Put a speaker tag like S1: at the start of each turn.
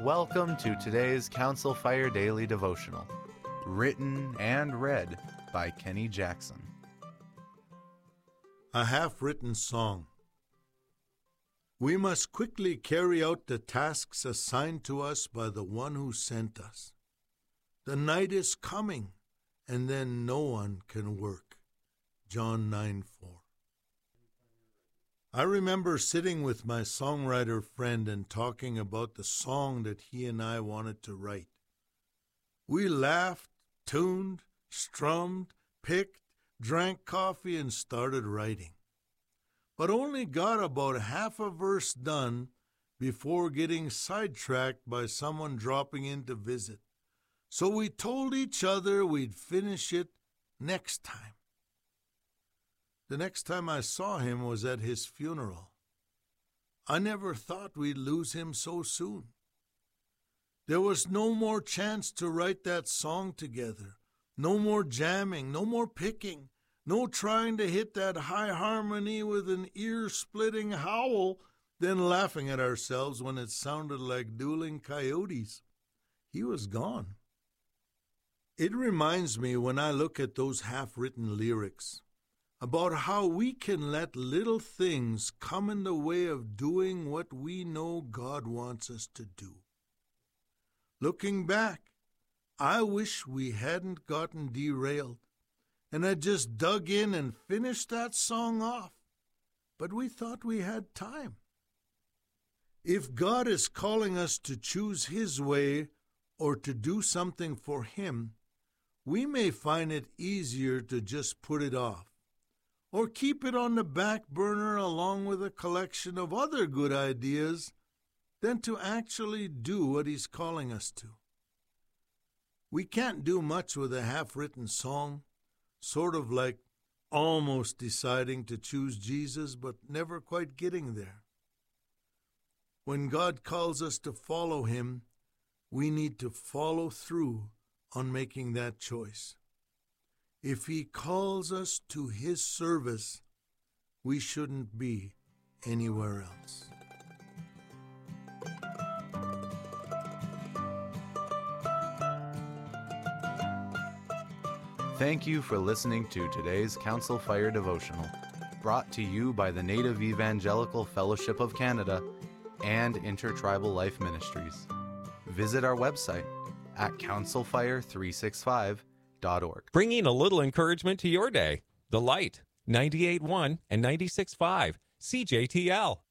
S1: Welcome to today's Council Fire Daily Devotional, written and read by Kenny Jackson.
S2: A half-written song. We must quickly carry out the tasks assigned to us by the one who sent us. The night is coming, and then no one can work. John 9:4. I remember sitting with my songwriter friend and talking about the song that he and I wanted to write. We laughed, tuned, strummed, picked, drank coffee, and started writing. But only got about half a verse done before getting sidetracked by someone dropping in to visit. So we told each other we'd finish it next time. The next time I saw him was at his funeral. I never thought we'd lose him so soon. There was no more chance to write that song together. No more jamming, no more picking, no trying to hit that high harmony with an ear-splitting howl, then laughing at ourselves when it sounded like dueling coyotes. He was gone. It reminds me when I look at those half-written lyrics about how we can let little things come in the way of doing what we know God wants us to do. Looking back, I wish we hadn't gotten derailed and had just dug in and finished that song off, but we thought we had time. If God is calling us to choose His way or to do something for Him, we may find it easier to just put it off, or keep it on the back burner along with a collection of other good ideas, than to actually do what He's calling us to. We can't do much with a half-written song, sort of like almost deciding to choose Jesus but never quite getting there. When God calls us to follow Him, we need to follow through on making that choice. If He calls us to His service, we shouldn't be anywhere else.
S1: Thank you for listening to today's Council Fire Devotional, brought to you by the Native Evangelical Fellowship of Canada and Intertribal Life Ministries. Visit our website at councilfire365.org.
S3: Bringing a little encouragement to your day. The Light, 98.1 and 96.5, CJTL.